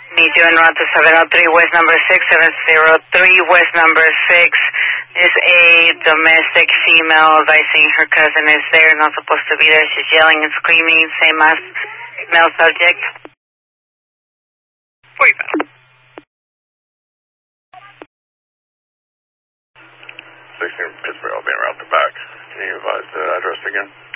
Need you en route to 703 West number 6, 703 West number 6 is a domestic female advising her cousin is there, not supposed to be there. She's yelling and screaming, same as male subject. 45. 16 Pittsburgh, I'll be en route to back. Can you advise the address again?